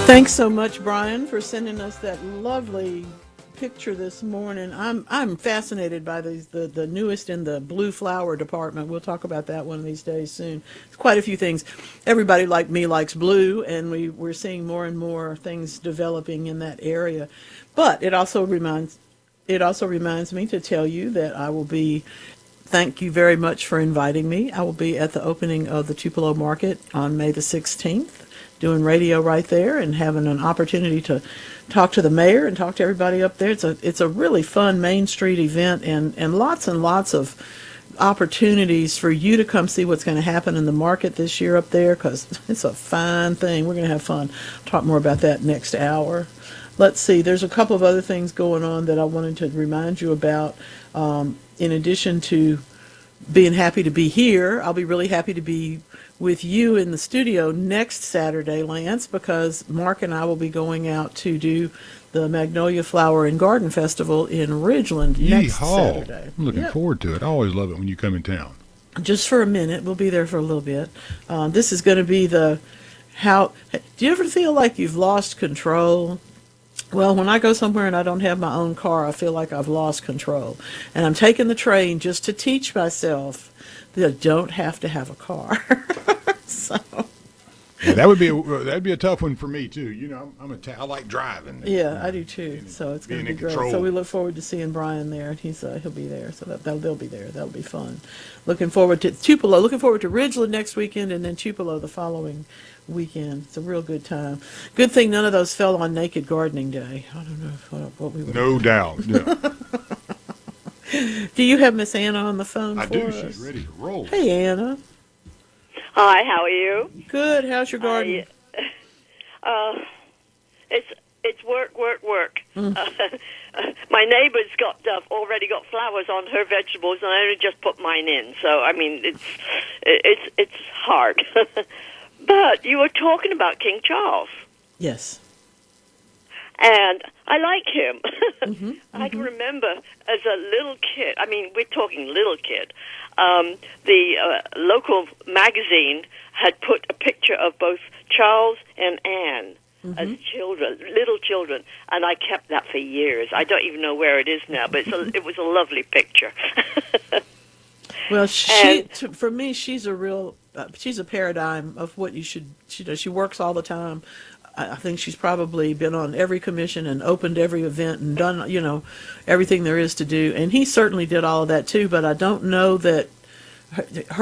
Thanks so much, Brian, for sending us that lovely picture this morning. I'm fascinated by the newest in the blue flower department. We'll talk about that one of these days soon. It's quite a few things. Everybody like me likes blue, and we're seeing more and more things developing in that area. But it also reminds me to tell you that I will be. Thank you very much for inviting me. I will be at the opening of the Tupelo Market on May the 16th, doing radio right there and having an opportunity to talk to the mayor and talk to everybody up there. It's a really fun Main Street event and lots of opportunities for you to come see what's going to happen in the market this year up there because it's a fine thing. We're going to have fun. Talk more about that next hour. Let's see. There's a couple of other things going on that I wanted to remind you about. In addition to being happy to be here, I'll be really happy to be with you in the studio next Saturday, Lance, because Mark and I will be going out to do the Magnolia Flower and Garden Festival in Ridgeland next Saturday. I'm looking forward to it. I always love it when you come in town. Just for a minute. We'll be there for a little bit. This is going to be do you ever feel like you've lost control? Well, when I go somewhere and I don't have my own car, I feel like I've lost control. And I'm taking the train just to teach myself that I don't have to have a car. So. Yeah, that'd be a tough one for me too. You know, I like driving. Yeah, I do too. So it's going to be great. Control. So we look forward to seeing Brian there. He'll be there. So they'll be there. That'll be fun. Looking forward to Tupelo. Looking forward to Ridgeland next weekend, and then Tupelo the following weekend. It's a real good time. Good thing none of those fell on Naked Gardening Day. I don't know what we would. No doubt. Yeah. Do you have Miss Anna on the phone? I for do. us? She's ready to roll. Hey, Anna. Hi, how are you? Good. How's your garden? It's work. Mm. My neighbor's already got flowers on her vegetables, and I only just put mine in. So I mean, it's hard. But you were talking about King Charles. Yes. And I like him. Mm-hmm. I can remember as a little kid, I mean, we're talking little kid, the local magazine had put a picture of both Charles and Anne as little children, and I kept that for years. I don't even know where it is now, but it was a lovely picture. Well, for me, she's a paradigm of what you should. She works all the time. I think she's probably been on every commission and opened every event and done, everything there is to do. And he certainly did all of that too. But I don't know that her